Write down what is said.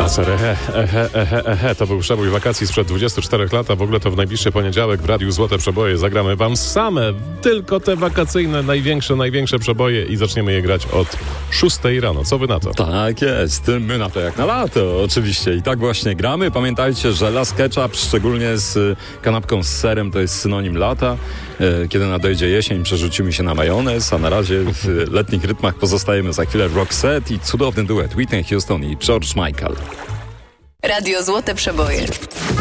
Spacer, to był przebój wakacji sprzed 24 lat, a w ogóle to w najbliższy poniedziałek w Radiu Złote Przeboje zagramy wam same, tylko te wakacyjne, największe przeboje i zaczniemy je grać od 6 rano. Co wy na to? Tak jest, my na to jak na lato oczywiście i tak właśnie gramy. Pamiętajcie, że Las Ketchup, szczególnie z kanapką z serem, to jest synonim lata. Kiedy nadejdzie jesień, przerzucimy się na majonez, a na razie w letnich rytmach pozostajemy. Za chwilę Roxette i cudowny duet Whitney Houston i George Michael. Radio Złote Przeboje.